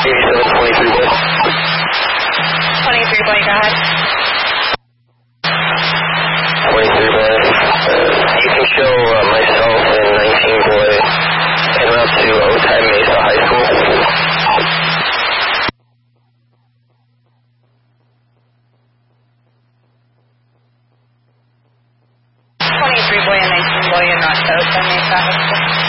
8723 boy. 23 boy, go ahead. 23 boy. You can show myself and 19 boy en route to Otay Mesa High School. 23 boy and 19 boy, you're not to Otay Mesa High School.